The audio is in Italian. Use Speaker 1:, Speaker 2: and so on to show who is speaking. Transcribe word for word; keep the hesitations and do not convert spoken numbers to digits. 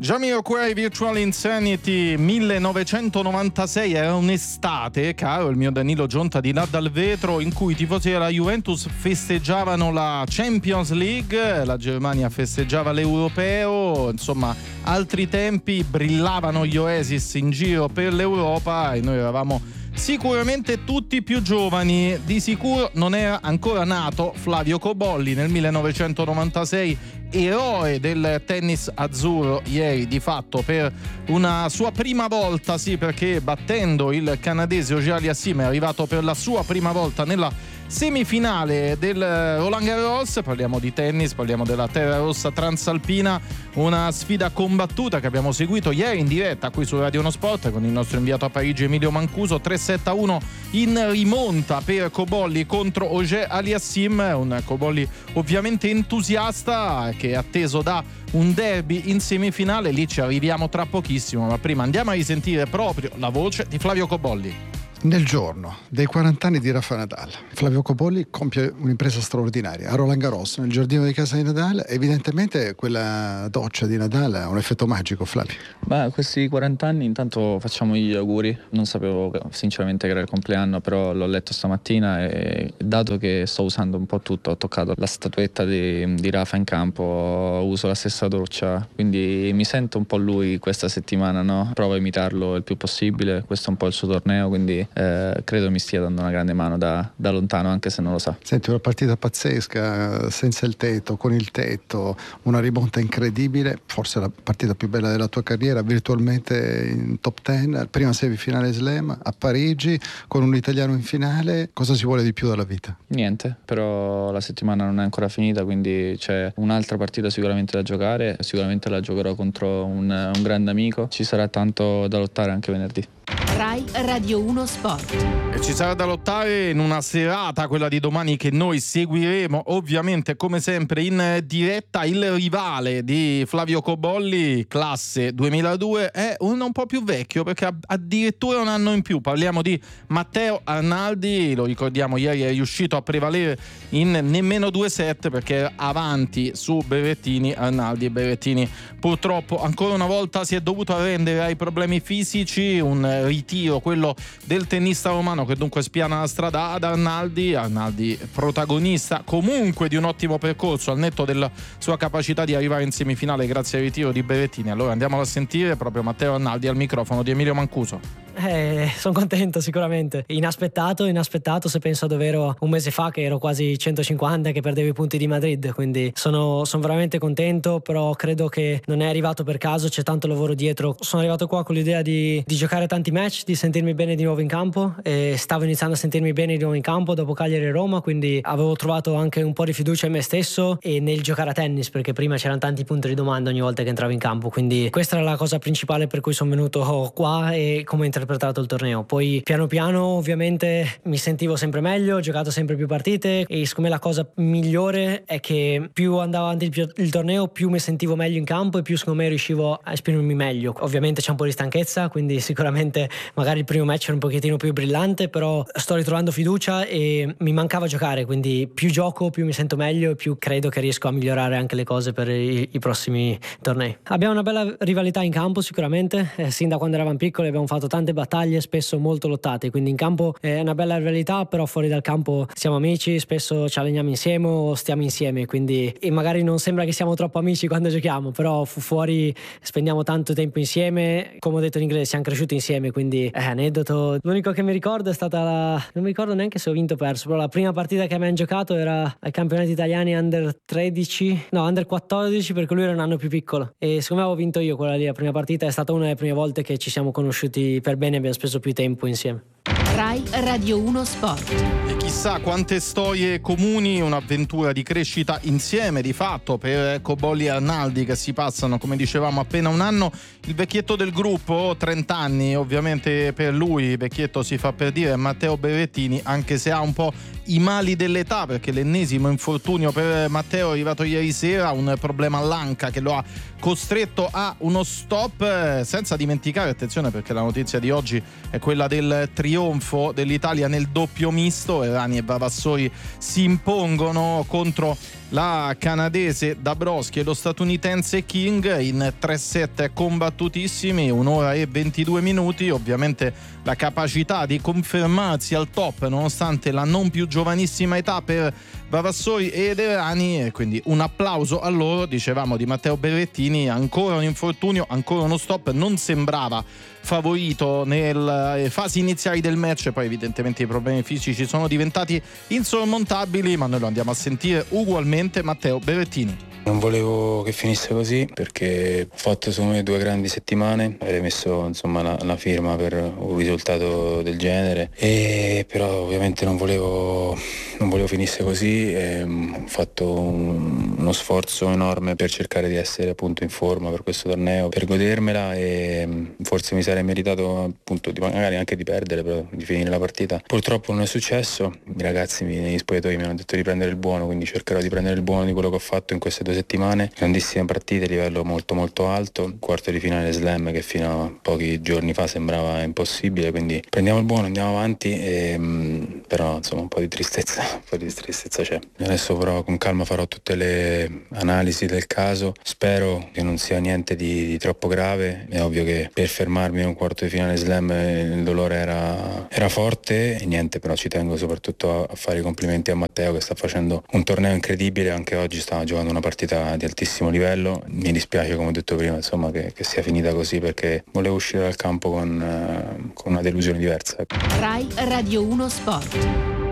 Speaker 1: Jamiroquai Virtual Insanity millenovecentonovantasei era un'estate, caro il mio Danilo Gionta, di là dal vetro, in cui i tifosi della Juventus festeggiavano la Champions League, la Germania festeggiava l'Europeo, insomma altri tempi, brillavano gli Oasis in giro per l'Europa e noi eravamo sicuramente tutti più giovani. Di sicuro non era ancora nato Flavio Cobolli nel millenovecentonovantasei, eroe del tennis azzurro ieri di fatto per una sua prima volta, sì, perché battendo il canadese Auger Aliassime è arrivato per la sua prima volta nella semifinale del Roland Garros. Parliamo di tennis, parliamo della terra rossa transalpina, una sfida combattuta che abbiamo seguito ieri in diretta qui su Radio Uno Sport con il nostro inviato a Parigi Emilio Mancuso. Tre sette a uno in rimonta per Cobolli contro Auger Aliassime, un Cobolli ovviamente entusiasta che è atteso da un derby in semifinale. Lì ci arriviamo tra pochissimo, ma prima andiamo a risentire proprio la voce di Flavio Cobolli.
Speaker 2: Nel giorno dei quaranta anni di Rafa Nadal, Flavio Cobolli compie un'impresa straordinaria a Roland Garros, nel giardino di casa di Nadal. Evidentemente quella doccia di Nadal ha un effetto magico, Flavio.
Speaker 3: Beh, questi quaranta anni intanto facciamo gli auguri. Non sapevo sinceramente che era il compleanno, però l'ho letto stamattina e dato che sto usando un po' tutto, ho toccato la statuetta di, di Rafa in campo, uso la stessa doccia, quindi mi sento un po' lui questa settimana, no? Provo a imitarlo il più possibile, questo è un po' il suo torneo, quindi Eh, credo mi stia dando una grande mano da, da lontano, anche se non lo sa.
Speaker 2: Senti, una partita pazzesca, senza il tetto, con il tetto, una rimonta incredibile, forse la partita più bella della tua carriera, virtualmente in top dieci, prima semifinale slam a Parigi, con un italiano in finale. Cosa si vuole di più dalla vita?
Speaker 3: Niente, però la settimana non è ancora finita, quindi c'è un'altra partita sicuramente da giocare, sicuramente la giocherò contro un, un grande amico, ci sarà tanto da lottare anche venerdì.
Speaker 4: Rai Radio Uno Sport.
Speaker 1: E ci sarà da lottare in una serata, quella di domani, che noi seguiremo ovviamente come sempre in diretta. Il rivale di Flavio Cobolli, classe duemiladue, è un, un po' più vecchio perché ha addirittura un anno in più. Parliamo di Matteo Arnaldi, lo ricordiamo, ieri è riuscito a prevalere in nemmeno due set perché era avanti su Berrettini. Arnaldi e Berrettini purtroppo ancora una volta si è dovuto arrendere ai problemi fisici, un ritiro quello del tennista romano che dunque spiana la strada ad Arnaldi. Arnaldi protagonista comunque di un ottimo percorso al netto della sua capacità di arrivare in semifinale grazie al ritiro di Berrettini. Allora andiamolo a sentire proprio Matteo Arnaldi al microfono di Emilio Mancuso.
Speaker 5: Eh, sono contento sicuramente, inaspettato, inaspettato se penso a dove ero un mese fa che ero quasi centocinquanta e che perdevo i punti di Madrid, quindi sono, sono veramente contento, però credo che non è arrivato per caso, c'è tanto lavoro dietro. Sono arrivato qua con l'idea di, di giocare tanti match, di sentirmi bene di nuovo in campo e stavo iniziando a sentirmi bene di nuovo in campo dopo Cagliari e Roma, quindi avevo trovato anche un po' di fiducia in me stesso e nel giocare a tennis, perché prima c'erano tanti punti di domanda ogni volta che entravo in campo, quindi questa era la cosa principale per cui sono venuto qua e come interpretato il torneo. Poi piano piano ovviamente mi sentivo sempre meglio, ho giocato sempre più partite e secondo me la cosa migliore è che più andava avanti il, il torneo più mi sentivo meglio in campo e più secondo me riuscivo a esprimermi meglio. Ovviamente c'è un po' di stanchezza, quindi sicuramente magari il primo match era un pochettino più brillante, però sto ritrovando fiducia e mi mancava giocare, quindi più gioco più mi sento meglio e più credo che riesco a migliorare anche le cose per i, i prossimi tornei. Abbiamo una bella rivalità in campo sicuramente, eh, sin da quando eravamo piccoli abbiamo fatto tante battaglie spesso molto lottate, quindi in campo è una bella rivalità, però fuori dal campo siamo amici, spesso ci alleniamo insieme o stiamo insieme, quindi e magari non sembra che siamo troppo amici quando giochiamo, però fu fuori spendiamo tanto tempo insieme, come ho detto in inglese siamo cresciuti insieme, quindi eh, aneddoto. L'unico che mi ricordo è stata la... non mi ricordo neanche se ho vinto o perso, però la prima partita che abbiamo giocato era ai campionati italiani under tredici, no under quattordici, perché lui era un anno più piccolo e secondo me avevo vinto io quella lì, la prima partita. È stata una delle prime volte che ci siamo conosciuti per bene, abbiamo speso più tempo insieme.
Speaker 4: Rai Radio Uno Sport.
Speaker 1: E chissà quante storie comuni, un'avventura di crescita insieme di fatto per Cobolli e Arnaldi, che si passano, come dicevamo, appena un anno. Il vecchietto del gruppo, trenta anni ovviamente per lui, vecchietto si fa per dire, Matteo Berrettini, anche se ha un po' i mali dell'età, perché l'ennesimo infortunio per Matteo è arrivato ieri sera, un problema all'anca che lo ha costretto a uno stop, senza dimenticare, attenzione perché la notizia di oggi è quella del trionfo trionfo dell'Italia nel doppio misto. Errani e Vavassoi si impongono contro la canadese Dabrowski e lo statunitense King in tre set combattutissimi, un'ora e ventidue minuti. Ovviamente la capacità di confermarsi al top nonostante la non più giovanissima età per Vavassoi ed Errani, e quindi un applauso a loro. Dicevamo di Matteo Berrettini, ancora un infortunio, ancora uno stop, non sembrava favorito nelle fasi iniziali del match, poi evidentemente i problemi fisici sono diventati insormontabili, ma noi lo andiamo a sentire ugualmente Matteo Berrettini.
Speaker 6: Non volevo che finisse così perché ho fatto secondo me due grandi settimane, avrei messo insomma la, la firma per un risultato del genere, e però ovviamente non volevo, non volevo finisse così. E ho fatto un, uno sforzo enorme per cercare di essere appunto in forma per questo torneo, per godermela, e forse mi sarei meritato appunto di, magari anche di perdere, però di finire la partita. Purtroppo non è successo, i ragazzi negli spogliatoi mi hanno detto di prendere il buono, quindi cercherò di prendere il buono di quello che ho fatto in queste due settimane. Grandissime partite, livello molto molto alto, quarto di finale slam che fino a pochi giorni fa sembrava impossibile, quindi prendiamo il buono, andiamo avanti, e, mh, però insomma un po' di tristezza un po' di tristezza c'è. Adesso però con calma farò tutte le analisi del caso, spero che non sia niente di, di troppo grave. È ovvio che per fermarmi in un quarto di finale slam il dolore era, era forte e niente, però ci tengo soprattutto a, a fare i complimenti a Matteo che sta facendo un torneo incredibile, anche oggi stava giocando una partita di altissimo livello. Mi dispiace, come ho detto prima, insomma, che, che sia finita così, perché volevo uscire dal campo con, uh, con una delusione diversa.
Speaker 4: Rai Radio uno Sport.